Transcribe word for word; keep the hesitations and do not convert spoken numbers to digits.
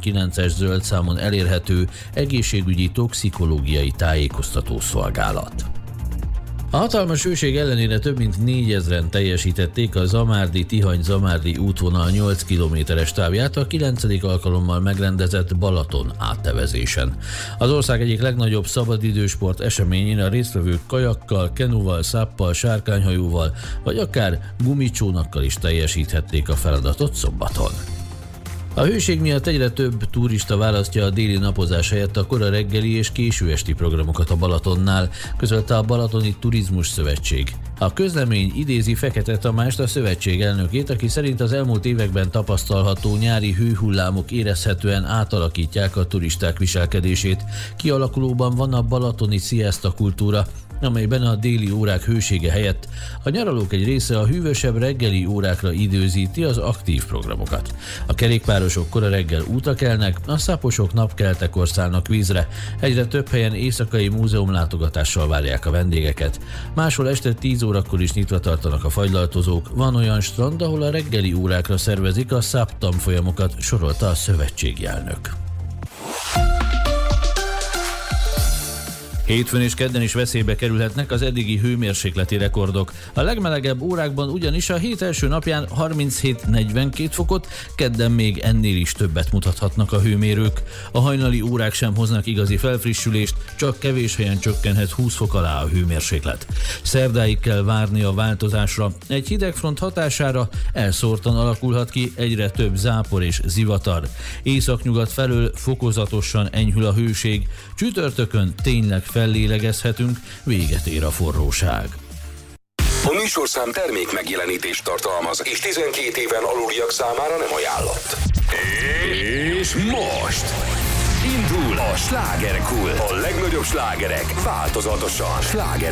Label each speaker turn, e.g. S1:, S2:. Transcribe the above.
S1: tizenkilences zöld számon elérhető egészségügyi toxikológiai tájékoztató szolgálat. A hatalmas hőség ellenére több mint négyezren teljesítették a Zamárdi-Tihany-Zamárdi útvonal nyolc kilométeres távját a kilencedik alkalommal megrendezett Balaton áttevezésen. Az ország egyik legnagyobb szabadidősport eseményén a résztvevők kajakkal, kenuval, száppal, sárkányhajóval vagy akár gumicsónakkal is teljesíthették a feladatot szombaton. A hőség miatt egyre több turista választja a déli napozás helyett a kora reggeli és késő esti programokat a Balatonnál, közölte a Balatoni Turizmus Szövetség. A közlemény idézi Fekete Tamást, a szövetség elnökét, aki szerint az elmúlt években tapasztalható nyári hőhullámok érezhetően átalakítják a turisták viselkedését. Kialakulóban van a balatoni siesta kultúra, amelyben a déli órák hősége helyett a nyaralók egy része a hűvösebb reggeli órákra időzíti az aktív programokat. A kerékpárosok kora reggel útra kelnek, a száposok napkeltekor szállnak vízre, egyre több helyen éjszakai múzeumlátogatással várják a vendégeket. Máshol este tíz órakor is nyitva tartanak a fagylaltozók, van olyan strand, ahol a reggeli órákra szervezik a SZÁP tanfolyamokat, sorolta a szövetségi elnök. Hétfőn és kedden is veszélybe kerülhetnek az eddigi hőmérsékleti rekordok. A legmelegebb órákban ugyanis a hét első napján harminchét negyvenkét fokot, kedden még ennél is többet mutathatnak a hőmérők. A hajnali órák sem hoznak igazi felfrissülést, csak kevés helyen csökkenhet húsz fok alá a hőmérséklet. Szerdáig kell várni a változásra. Egy hidegfront hatására elszórtan alakulhat ki egyre több zápor és zivatar. Északnyugat felől fokozatosan enyhül a hőség, csütörtökön tényleg fellélegezhetünk, véget ér a forróság.
S2: A műsorszám termék megjelenítést tartalmaz, és tizenkét éven aluliak számára nem ajánlott. És most indul a slágerkult. A legnagyobb slágerek változatosan. Sláger